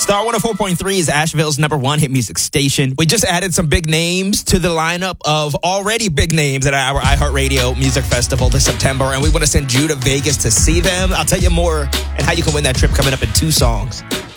Star 104.3 is Asheville's #1 hit music station. We just added some big names to the lineup of already big names at our iHeartRadio Music Festival this September, and we want to send you to Vegas to see them. I'll tell you more and how you can win that trip coming up in 2 songs.